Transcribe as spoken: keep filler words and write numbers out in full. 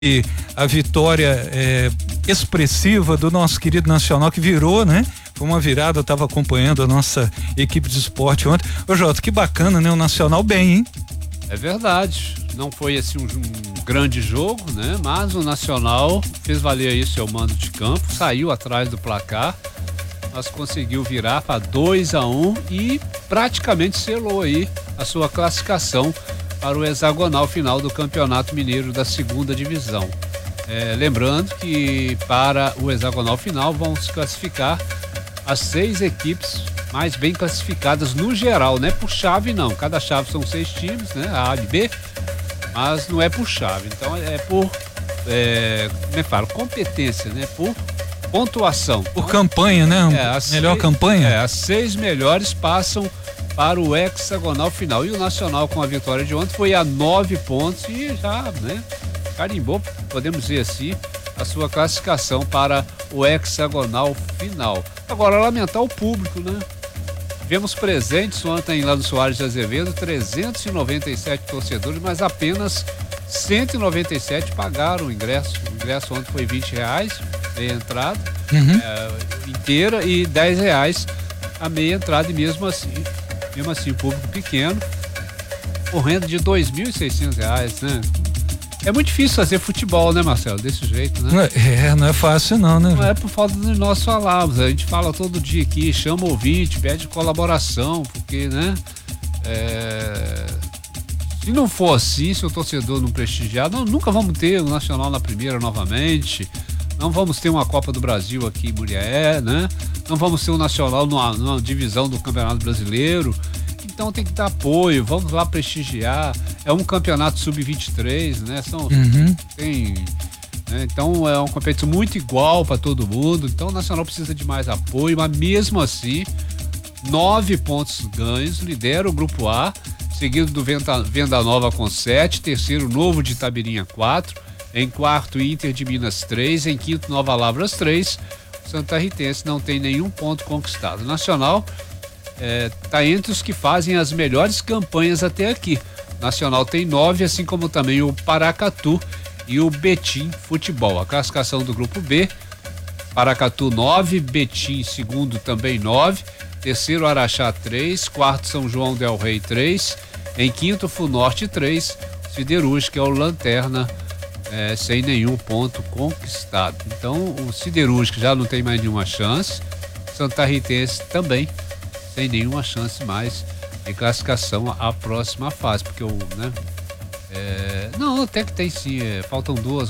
E a vitória é, expressiva do nosso querido Nacional, que virou, né? Foi uma virada, eu estava acompanhando a nossa equipe de esporte ontem. Ô Jota, que bacana, né? O Nacional bem, hein? É verdade, não foi assim um, um grande jogo, né? Mas o Nacional fez valer aí seu mando de campo, saiu atrás do placar, mas conseguiu virar para dois a um e praticamente selou aí a sua classificação para o hexagonal final do Campeonato Mineiro da segunda divisão. É, lembrando que para o hexagonal final vão se classificar as seis equipes mais bem classificadas no geral, não é por chave não, cada chave são seis times, né, A, B, B, mas não é por chave, então é por, é, como é que fala, competência, né, por pontuação. Por campanha, né, é, melhor seis, campanha. É, as seis melhores passam para o hexagonal final. E o Nacional, com a vitória de ontem, foi a nove pontos e já, né, carimbou, podemos dizer assim, a sua classificação para o hexagonal final. Agora, lamentar o público, né? Tivemos presentes ontem lá no Soares de Azevedo, trezentos e noventa e sete torcedores, mas apenas cento e noventa e sete pagaram o ingresso. O ingresso ontem foi vinte reais, meia entrada, uhum. é, inteira, e dez reais a meia entrada, e mesmo assim, mesmo assim, público pequeno, com renda de dois mil e seiscentos reais, né? É muito difícil fazer futebol, né, Marcelo? Desse jeito, né? É, não é fácil não, né? Não é por falta de nós falarmos, a gente fala todo dia aqui, chama o ouvinte, pede colaboração, porque, né? É... Se não for assim, se o torcedor não prestigiar, não, nunca vamos ter o Nacional na primeira novamente, não vamos ter uma Copa do Brasil aqui em Murié, né? Não vamos ter o Nacional numa, numa divisão do Campeonato Brasileiro. Então tem que dar apoio, vamos lá prestigiar. É um campeonato sub vinte e três, né? São, uhum. tem, né? Então é uma competição muito igual para todo mundo. Então o Nacional precisa de mais apoio, mas mesmo assim, nove pontos ganhos, lidera o grupo A, seguido do Venda, Venda Nova com sete, terceiro Novo de Itabirinha quatro, em quarto Inter de Minas três, em quinto Nova Lavras três. Santa Ritense não tem nenhum ponto conquistado. O Nacional está é, entre os que fazem as melhores campanhas até aqui. O Nacional tem nove, assim como também o Paracatu e o Betim Futebol. A classificação do grupo B: Paracatu nove, Betim segundo também nove, terceiro Araxá três, quarto São João del Rei três, em quinto Funorte três, Siderúrgica é o lanterna, É, sem nenhum ponto conquistado. Então o Siderúrgico já não tem mais nenhuma chance, Santa Ritense também sem nenhuma chance mais de classificação à próxima fase, porque o, né, é, não, até que tem sim, é, faltam duas